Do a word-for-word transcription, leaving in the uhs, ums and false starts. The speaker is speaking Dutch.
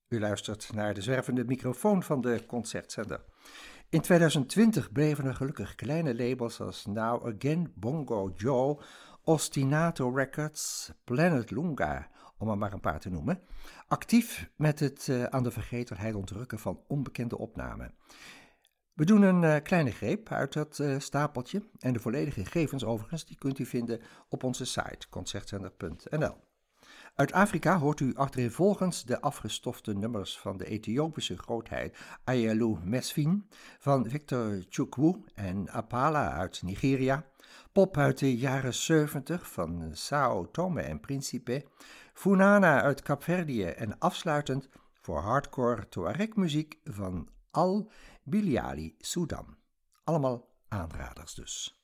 U luistert naar de zwervende microfoon van de Concertzender. In tweeduizend twintig bleven er gelukkig kleine labels als Now Again, Bongo Joe, Ostinato Records, Planet Lunga, om er maar een paar te noemen, actief met het uh, aan de vergetelheid ontrukken van onbekende opnamen. We doen een uh, kleine greep uit dat uh, stapeltje en de volledige gegevens overigens, die kunt u vinden op onze site concertzender punt n l. Uit Afrika hoort u achtereenvolgens de afgestofte nummers van de Ethiopische grootheid Ayelou Mesfin, van Victor Chukwu en Apala uit Nigeria, pop uit de jaren zeventig van Sao Tome en Principe, Funana uit Kaapverdië en afsluitend voor hardcore Tuareg-muziek van Al Biliali Sudan. Allemaal aanraders dus.